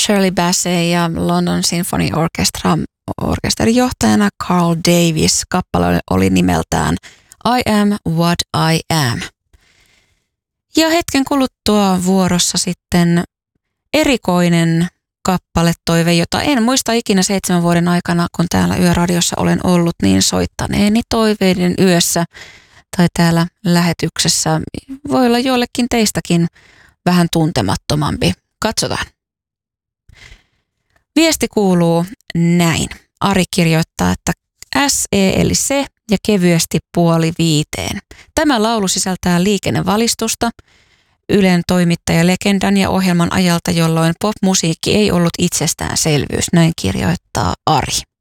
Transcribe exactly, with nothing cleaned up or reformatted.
Shirley Bassey ja London Symphony Orchestra orkesterin johtajana Carl Davis. Kappale oli nimeltään I Am What I Am. Ja hetken kuluttua vuorossa sitten erikoinen kappaletoive, jota en muista ikinä seitsemän vuoden aikana, kun täällä Yöradiossa olen ollut, niin soittaneeni toiveiden yössä tai täällä lähetyksessä. Voi olla joillekin teistäkin vähän tuntemattomampi. Katsotaan. Viesti kuuluu näin. Ari kirjoittaa, että S E eli se ja kevyesti puoli viiteen. Tämä laulu sisältää liikennevalistusta Ylen toimittajalegendan ja ohjelman ajalta, jolloin popmusiikki ei ollut itsestäänselvyys. Näin kirjoittaa Ari.